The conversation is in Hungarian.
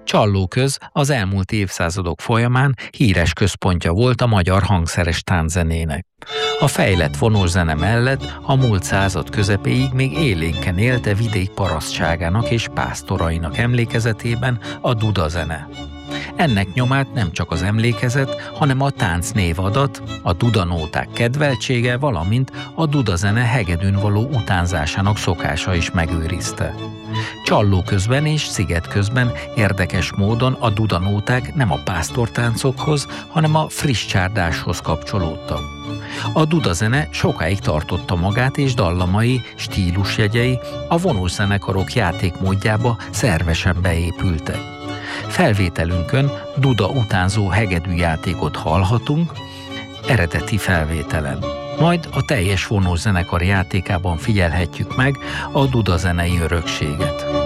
Csallóköz az elmúlt évszázadok folyamán híres központja volt a magyar hangszeres tánczenének. A fejlett vonószene mellett a múlt század közepéig még élénken élte vidék parasztságának és pásztorainak emlékezetében a dudazene. Ennek nyomát nem csak az emlékezet, hanem a tánc névadat, a dudanóták kedveltsége, valamint a dudazene hegedűn való utánzásának szokása is megőrizte. Csallóközben és Szigetközben érdekes módon a dudanóták nem a pásztortáncokhoz, hanem a friss csárdáshoz kapcsolódtak. A dudazene sokáig tartotta magát, és dallamai, stílusjegyei a vonószenekarok játékmódjába szervesen beépültek. Felvételünkön duda utánzó hegedűjátékot hallhatunk, eredeti felvételen. Majd a teljes vonózenekar játékában figyelhetjük meg a dudazenei örökséget.